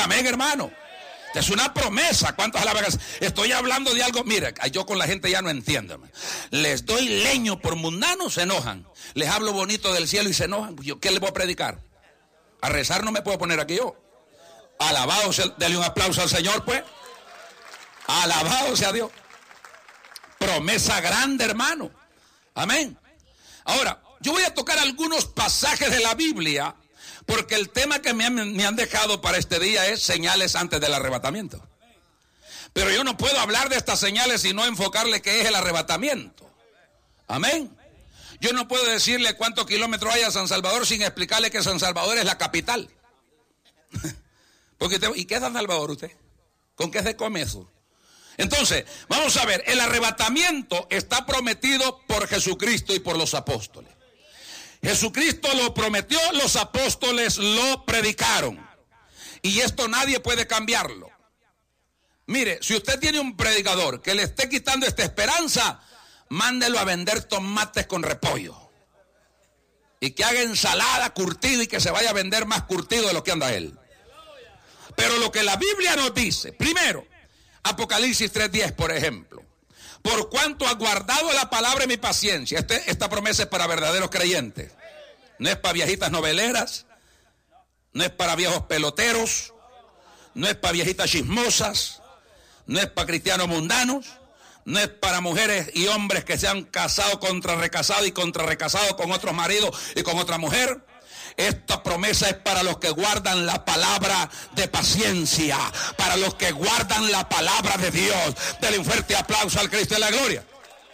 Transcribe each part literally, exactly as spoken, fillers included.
diga amén, hermano. Es una promesa. ¿Cuántos alaban? Estoy hablando de algo. Mire, yo con la gente ya no entiendo. Les doy leño por mundanos, se enojan. Les hablo bonito del cielo y se enojan. Yo, ¿qué les voy a predicar? A rezar no me puedo poner aquí yo. Alabado sea, dele un aplauso al Señor, pues. Alabado sea Dios. Promesa grande, hermano. Amén. Ahora, yo voy a tocar algunos pasajes de la Biblia, porque el tema que me han, me han dejado para este día es señales antes del arrebatamiento. Pero yo no puedo hablar de estas señales y no enfocarle qué es el arrebatamiento. Amén. Yo no puedo decirle cuántos kilómetros hay a San Salvador sin explicarle que San Salvador es la capital. Porque usted, ¿y qué es San Salvador usted? ¿Con qué se come eso? Entonces, vamos a ver, el arrebatamiento está prometido por Jesucristo y por los apóstoles. Jesucristo lo prometió, los apóstoles lo predicaron. Y esto nadie puede cambiarlo. Mire, si usted tiene un predicador que le esté quitando esta esperanza, mándelo a vender tomates con repollo. Y que haga ensalada curtida y que se vaya a vender más curtido de lo que anda él. Pero lo que la Biblia nos dice, primero, Apocalipsis tres diez, por ejemplo. Por cuanto has guardado la palabra de mi paciencia. Este, esta promesa es para verdaderos creyentes. No es para viejitas noveleras. No es para viejos peloteros. No es para viejitas chismosas. No es para cristianos mundanos. No es para mujeres y hombres que se han casado contra recasado y contra recasado con otros maridos y con otra mujer. Esta promesa es para los que guardan la palabra de paciencia, para los que guardan la palabra de Dios. Denle un fuerte aplauso al Cristo de la gloria.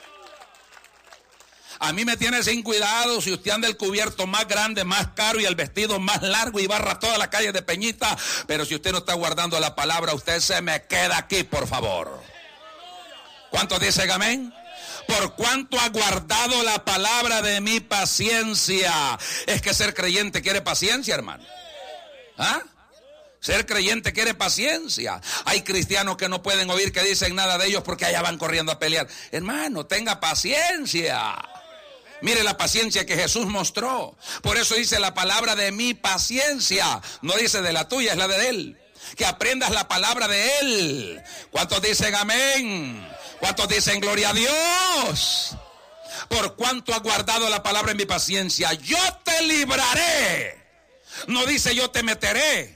A mí me tiene sin cuidado si usted anda el cubierto más grande, más caro y el vestido más largo y barra toda la calle de Peñita, pero si usted no está guardando la palabra, usted se me queda aquí, por favor. ¿Cuántos dicen amén? Por cuanto ha guardado la palabra de mi paciencia. Es que ser creyente quiere paciencia, hermano. ¿Ah? Ser creyente quiere paciencia. Hay cristianos que no pueden oír que dicen nada de ellos porque allá van corriendo a pelear. Hermano, tenga paciencia. Mire la paciencia que Jesús mostró. Por eso dice la palabra de mi paciencia. No dice de la tuya, es la de Él. Que aprendas la palabra de Él. ¿Cuántos dicen amén? ¿Cuántos dicen gloria a Dios? Por cuanto has guardado la palabra en mi paciencia, yo te libraré. No dice yo te meteré.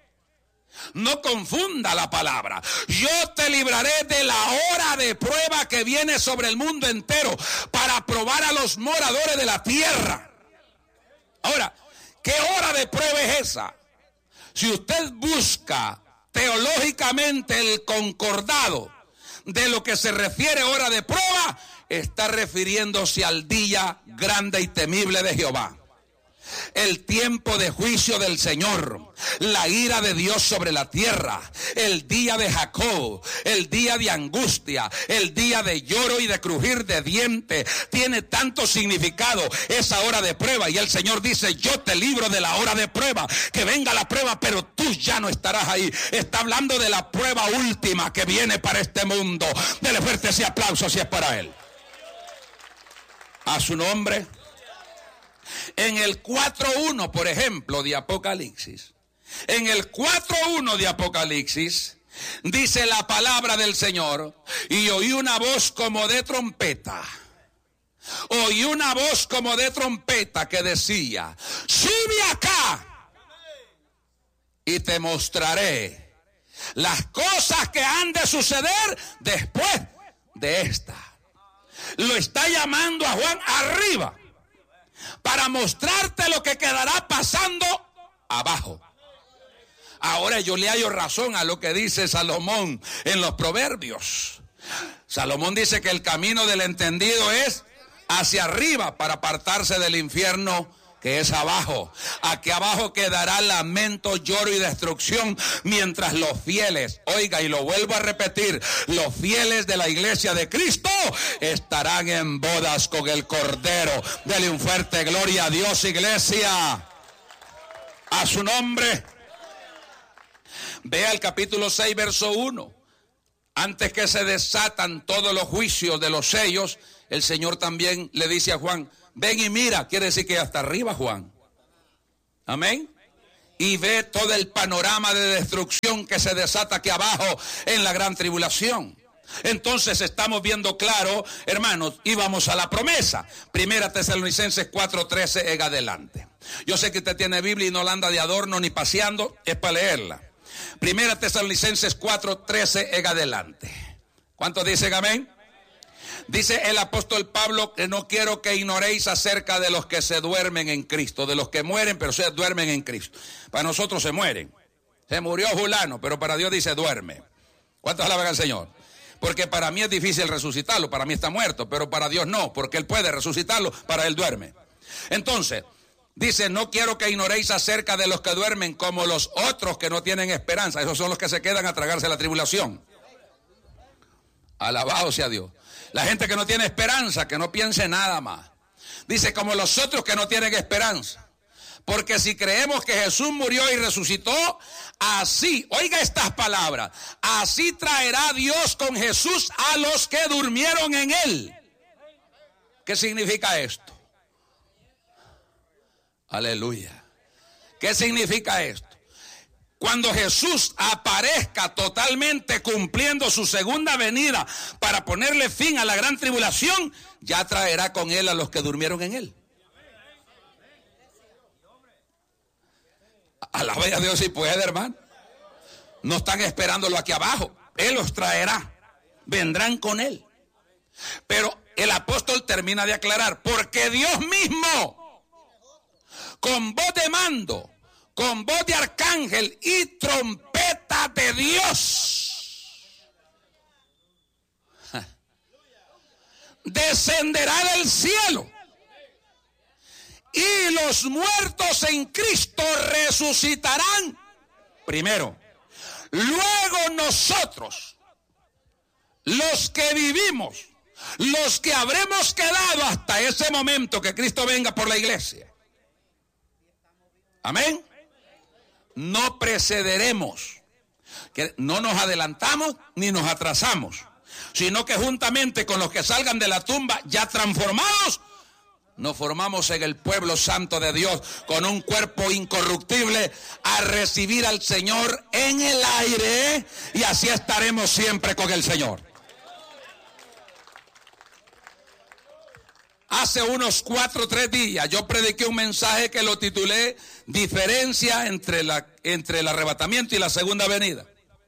No confunda la palabra. Yo te libraré de la hora de prueba que viene sobre el mundo entero para probar a los moradores de la tierra. Ahora, ¿qué hora de prueba es esa? Si usted busca teológicamente el concordado de lo que se refiere hora de prueba, está refiriéndose al día grande y temible de Jehová. El tiempo de juicio del Señor, la ira de Dios sobre la tierra, el día de Jacob, el día de angustia, el día de lloro y de crujir de dientes. Tiene tanto significado esa hora de prueba, y el Señor dice: yo te libro de la hora de prueba, que venga la prueba pero tú ya no estarás ahí. Está hablando de la prueba última que viene para este mundo. Dele fuerte ese aplauso si es para Él. A su nombre. En el cuatro uno, por ejemplo, de Apocalipsis, en el cuatro uno de Apocalipsis, dice la palabra del Señor: y oí una voz como de trompeta. Oí una voz como de trompeta que decía: sube acá y te mostraré las cosas que han de suceder después de esta. Lo está llamando a Juan arriba, para mostrarte lo que quedará pasando abajo. Ahora yo le hallo razón a lo que dice Salomón en los Proverbios. Salomón dice que el camino del entendido es hacia arriba para apartarse del infierno que es abajo. Aquí abajo quedará lamento, lloro y destrucción, mientras los fieles, oiga, y lo vuelvo a repetir, los fieles de la iglesia de Cristo estarán en bodas con el Cordero. Dele un fuerte gloria a Dios, iglesia. A su nombre. Vea el capítulo seis, verso uno. Antes que se desatan todos los juicios de los sellos, el Señor también le dice a Juan: ven y mira. Quiere decir que hasta arriba, Juan. Amén. y ve todo el panorama de destrucción que se desata aquí abajo en la gran tribulación. Entonces estamos viendo claro, hermanos, y vamos a la promesa. Primera Tesalonicenses cuatro trece en adelante. Yo sé que usted tiene Biblia y no la anda de adorno ni paseando, es para leerla. Primera Tesalonicenses cuatro trece en adelante. ¿Cuántos dicen amén? Dice el apóstol Pablo que no quiero que ignoréis acerca de los que se duermen en Cristo, de los que mueren pero se duermen en Cristo. Para nosotros se mueren. Se murió fulano, pero para Dios dice duerme. ¿Cuántos alaban al Señor? Porque para mí es difícil resucitarlo, para mí está muerto, pero para Dios no, porque Él puede resucitarlo, para Él duerme. Entonces, dice, no quiero que ignoréis acerca de los que duermen como los otros que no tienen esperanza. Esos son los que se quedan a tragarse la tribulación. Alabado sea Dios. La gente que no tiene esperanza, que no piense nada más. Dice, como los otros que no tienen esperanza. Porque si creemos que Jesús murió y resucitó, así, oiga estas palabras, así traerá Dios con Jesús a los que durmieron en Él. ¿Qué significa esto? Aleluya. ¿Qué significa esto? Cuando Jesús aparezca totalmente cumpliendo su segunda venida para ponerle fin a la gran tribulación, ya traerá con Él a los que durmieron en Él. Alaba a Dios si puede, hermano. No están esperándolo aquí abajo. Él los traerá. Vendrán con Él. Pero el apóstol termina de aclarar, porque Dios mismo, con voz de mando, con voz de arcángel y trompeta de Dios, descenderá del cielo. Y los muertos en Cristo resucitarán primero. Luego nosotros, los que vivimos, los que habremos quedado hasta ese momento que Cristo venga por la iglesia. Amén. No precederemos, que no nos adelantamos ni nos atrasamos, sino que juntamente con los que salgan de la tumba ya transformados, nos formamos en el pueblo santo de Dios con un cuerpo incorruptible a recibir al Señor en el aire, y así estaremos siempre con el Señor. Hace unos cuatro o tres días yo prediqué un mensaje que lo titulé Diferencia entre, la, entre el arrebatamiento y la segunda venida.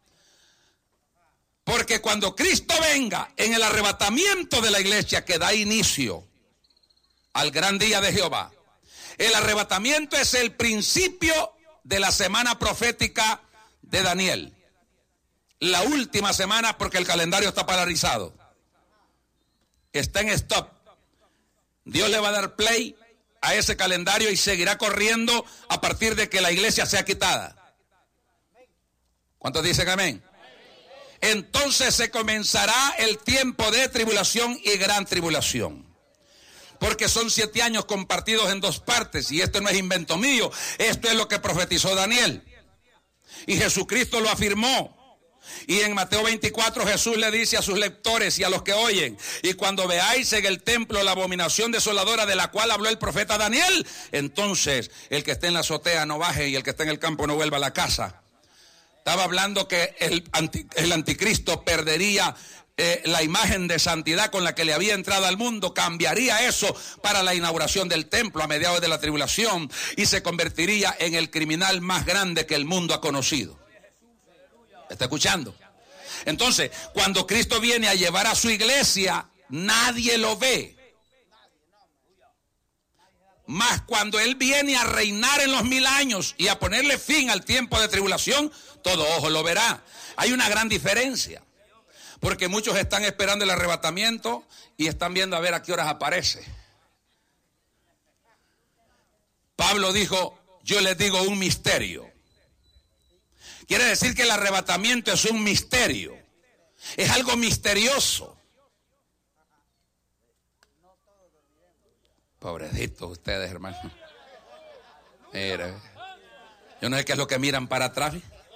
Porque cuando Cristo venga en el arrebatamiento de la iglesia que da inicio al gran día de Jehová, el arrebatamiento es el principio de la semana profética de Daniel. La última semana, porque el calendario está paralizado. Está en stop. Dios le va a dar play a ese calendario y seguirá corriendo a partir de que la iglesia sea quitada. ¿Cuántos dicen amén? Entonces se comenzará el tiempo de tribulación y gran tribulación. Porque son siete años compartidos en dos partes, y esto no es invento mío, esto es lo que profetizó Daniel. Y Jesucristo lo afirmó. Y en Mateo veinticuatro Jesús le dice a sus lectores y a los que oyen, y cuando veáis en el templo la abominación desoladora de la cual habló el profeta Daniel, entonces el que esté en la azotea no baje y el que esté en el campo no vuelva a la casa. Estaba hablando que el, anti, el anticristo perdería Eh, la imagen de santidad con la que le había entrado al mundo, cambiaría eso para la inauguración del templo a mediados de la tribulación y se convertiría en el criminal más grande que el mundo ha conocido. ¿Está escuchando? Entonces, cuando Cristo viene a llevar a su iglesia, nadie lo ve. Mas cuando Él viene a reinar en los mil años y a ponerle fin al tiempo de tribulación, todo ojo lo verá. Hay una gran diferencia. Porque muchos están esperando el arrebatamiento y están viendo a ver a qué horas aparece. Pablo dijo, yo les digo un misterio. Quiere decir que el arrebatamiento es un misterio. Es algo misterioso. Pobrecitos ustedes, hermano. Mira, yo no sé qué es lo que miran para atrás.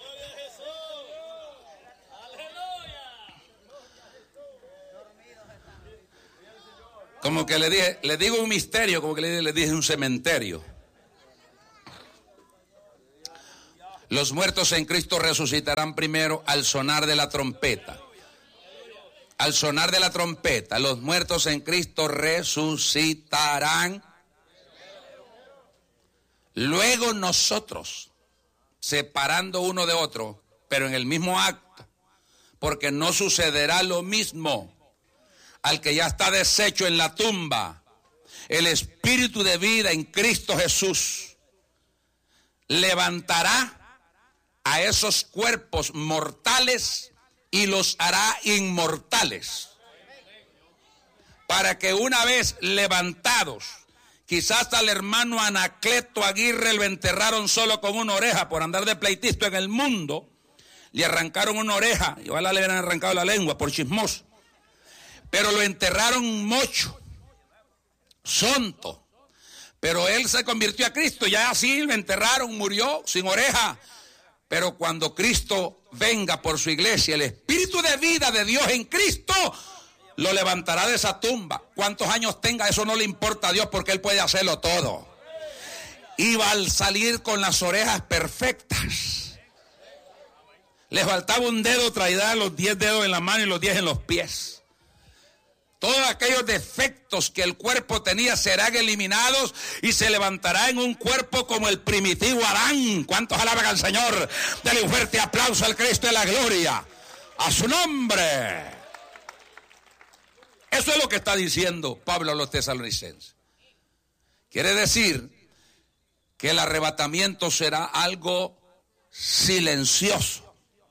Como que le dije, le digo un misterio, como que le dije, le dije un cementerio. Los muertos en Cristo resucitarán primero al sonar de la trompeta. Al sonar de la trompeta, los muertos en Cristo resucitarán. Luego nosotros, separando uno de otro, pero en el mismo acto, porque no sucederá lo mismo al que ya está deshecho en la tumba. El espíritu de vida en Cristo Jesús levantará a esos cuerpos mortales y los hará inmortales, para que una vez levantados, quizás al hermano Anacleto Aguirre lo enterraron solo con una oreja por andar de pleitisto en el mundo, le arrancaron una oreja, y ojalá le hubieran arrancado la lengua por chismoso, pero lo enterraron mocho, sonto, pero él se convirtió a Cristo, ya así lo enterraron, murió sin oreja. Pero cuando Cristo venga por su iglesia, el espíritu de vida de Dios en Cristo lo levantará de esa tumba. Cuántos años tenga, eso no le importa a Dios, porque Él puede hacerlo todo. Y va a salir con las orejas perfectas. Le faltaba un dedo, traerá los diez dedos en la mano y los diez en los pies. Todos aquellos defectos que el cuerpo tenía serán eliminados y se levantará en un cuerpo como el primitivo Adán. ¿Cuántos alaban al Señor? Dale un fuerte aplauso al Cristo de la gloria. A su nombre. Eso es lo que está diciendo Pablo a los tesalonicenses. Quiere decir que el arrebatamiento será algo silencioso.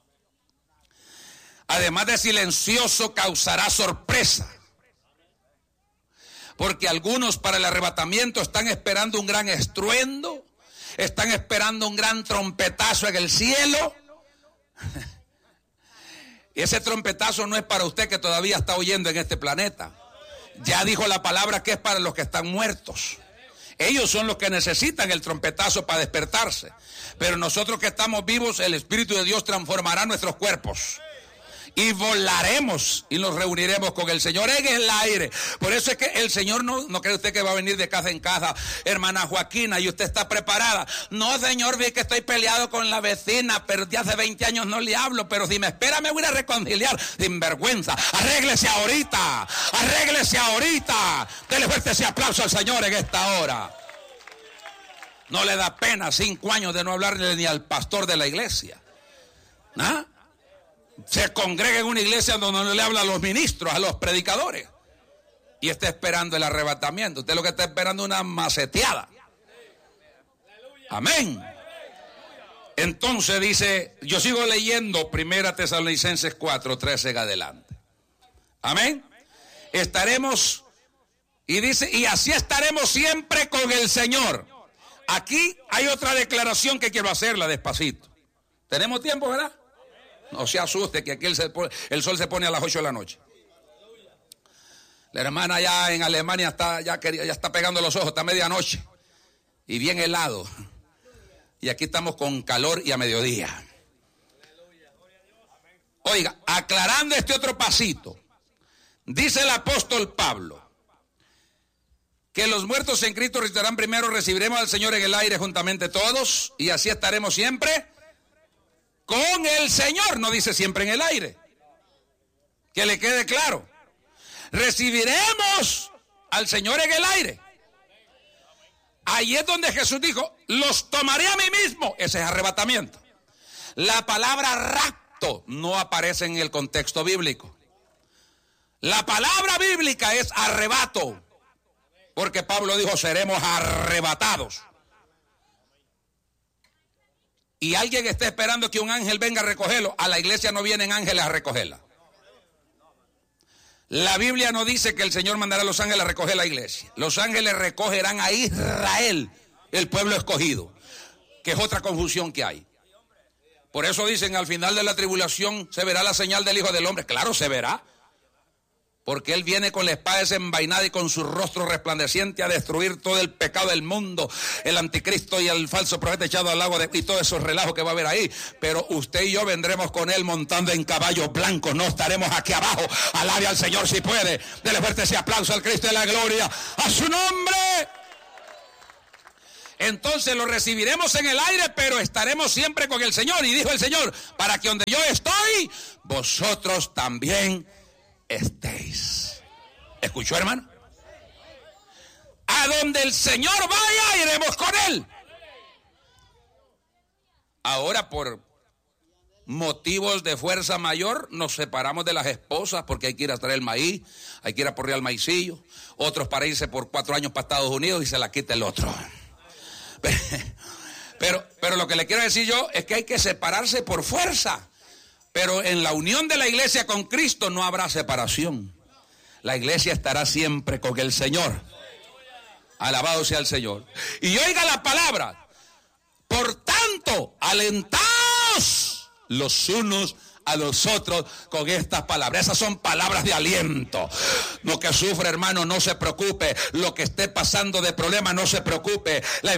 Además de silencioso, causará sorpresa. Porque algunos para el arrebatamiento están esperando un gran estruendo, están esperando un gran trompetazo en el cielo. Y ese trompetazo no es para usted que todavía está oyendo en este planeta. Ya dijo la palabra que es para los que están muertos. Ellos son los que necesitan el trompetazo para despertarse. Pero nosotros que estamos vivos, el Espíritu de Dios transformará nuestros cuerpos. Y volaremos y nos reuniremos con el Señor en el aire. Por eso es que el Señor no, no cree usted que va a venir de casa en casa, hermana Joaquina, y usted está preparada. No, Señor, vi que estoy peleado con la vecina, pero ya hace veinte años no le hablo, pero si me espera me voy a reconciliar. Sin vergüenza, arréglese ahorita, arréglese ahorita. Dele fuerte ese aplauso al Señor en esta hora. No le da pena cinco años de no hablarle ni al pastor de la iglesia. ¿Ah? Se congrega en una iglesia donde no le habla a los ministros, a los predicadores, y está esperando el arrebatamiento. Usted lo que está esperando es una maceteada. Amén. Entonces dice, yo sigo leyendo Primera Tesalonicenses cuatro, trece en adelante. Amén. Estaremos, y dice, y así estaremos siempre con el Señor. Aquí hay otra declaración que quiero hacerla despacito. ¿Tenemos tiempo, verdad? No se asuste que aquí el, el sol se pone a las ocho de la noche. La hermana ya en Alemania está, ya, ya está pegando los ojos, está a medianoche y bien helado. Y aquí estamos con calor y a mediodía. Oiga, aclarando este otro pasito, dice el apóstol Pablo que los muertos en Cristo resucitarán primero, recibiremos al Señor en el aire juntamente todos, y así estaremos siempre con el Señor. No dice siempre en el aire. Que le quede claro. Recibiremos al Señor en el aire. Ahí es donde Jesús dijo, los tomaré a mí mismo. Ese es arrebatamiento. La palabra rapto no aparece en el contexto bíblico. La palabra bíblica es arrebato. Porque Pablo dijo, seremos arrebatados. Y alguien está esperando que un ángel venga a recogerlo. A la iglesia no vienen ángeles a recogerla. La Biblia no dice que el Señor mandará a los ángeles a recoger la iglesia. Los ángeles recogerán a Israel, el pueblo escogido, que es otra confusión que hay. Por eso dicen, al final de la tribulación se verá la señal del Hijo del Hombre. Claro, se verá. Porque Él viene con la espada desenvainada y con su rostro resplandeciente a destruir todo el pecado del mundo, el anticristo y el falso profeta echado al lago de, y todos esos relajos que va a haber ahí. Pero usted y yo vendremos con Él montando en caballos blancos, no estaremos aquí abajo. Alabe al Señor si puede. Dele fuerte ese aplauso al Cristo de la gloria. ¡A su nombre! entonces lo recibiremos en el aire, pero estaremos siempre con el Señor. Y dijo el Señor, para que donde yo estoy, vosotros también estéis. ¿Escuchó, hermano? A donde el Señor vaya, iremos con Él. Ahora, por motivos de fuerza mayor, nos separamos de las esposas porque hay que ir a traer el maíz, hay que ir a porrear el maicillo. Otros para irse por cuatro años para Estados Unidos y se la quita el otro. Pero, pero lo que le quiero decir yo es que hay que separarse por fuerza. Pero en la unión de la iglesia con Cristo no habrá separación. La iglesia estará siempre con el Señor. Alabado sea el Señor. Y oiga la palabra. Por tanto, alentaos los unos a los otros con estas palabras. Esas son palabras de aliento. Lo que sufre, hermano, no se preocupe. Lo que esté pasando de problema, no se preocupe. La